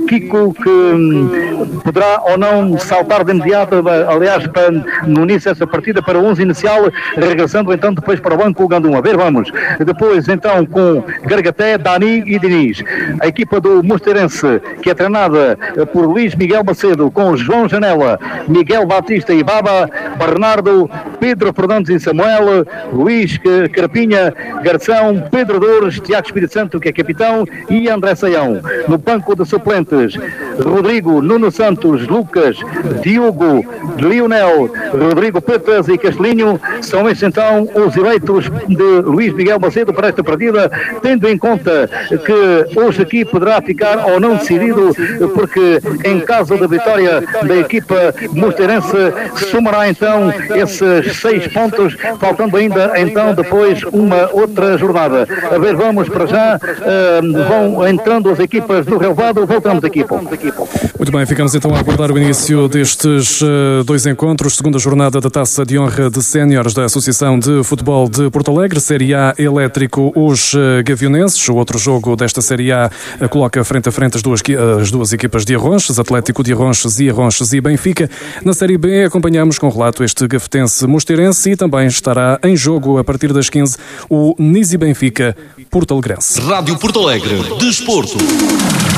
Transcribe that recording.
Kiko, que poderá ou não saltar de imediato, aliás, no início dessa partida, para o 11 inicial, regressando então depois para o banco, colocando um. A ver, vamos. Depois então com Gargaté, Dani e Diniz. A equipa do Mosteirense, que é treinada por Luís Miguel Macedo, com João Janela, Miguel Batista e Baba, Bernardo, Pedro Fernandes e Samuel, Luís Carpinha, Garção, Pedro Dores, Tiago Espírito Santo, que é capitão, e André Saião. No banco de suplentes, Rodrigo, Nuno Santos, Lucas, Diogo, Lionel, Rodrigo Petas e Castelinho. São estes então os eleitos de Luís Miguel Macedo para esta partida, tendo em conta que hoje aqui poderá ficar ou não decidido, porque em caso da vitória da equipa mosteirense, somará então esses 6 pontos, faltando ainda então depois uma outra jornada. A ver, vamos para já, vão entrando as equipas do relevado, voltamos aqui. Muito bem, ficamos então a aguardar o início destes 2 encontros, segunda jornada da Taça de Honra de Séniores da Associação de Futebol de Porto Alegre, Série A Elétrico, os Gavionenses. O outro jogo desta Série A coloca frente a frente as duas equipas de Arronches, Atlético de Arronches e Benfica. Na Série B acompanhamos com relato este Gafetense Mosteirense e também estará em jogo a partir das 15 o Nisi Benfica Porto Alegrense. Rádio Porto Alegre, Desporto.